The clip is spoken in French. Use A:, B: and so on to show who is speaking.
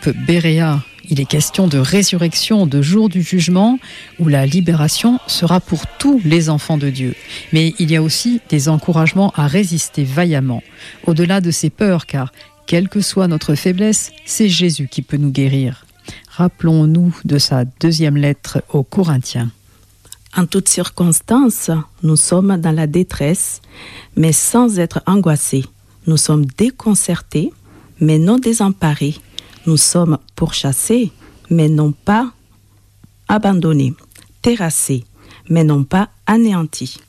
A: groupe Béréa, il est question de résurrection, de jour du jugement, où la libération sera pour tous les enfants de Dieu. Mais il y a aussi des encouragements à résister vaillamment, au-delà de ces peurs, car quelle que soit notre faiblesse, c'est Jésus qui peut nous guérir. Rappelons-nous de sa deuxième lettre aux Corinthiens.
B: En toutes circonstances, nous sommes dans la détresse, mais sans être angoissés. Nous sommes déconcertés, mais non désemparés. Nous sommes pourchassés, mais non pas abandonnés. Terrassés, mais non pas anéantis.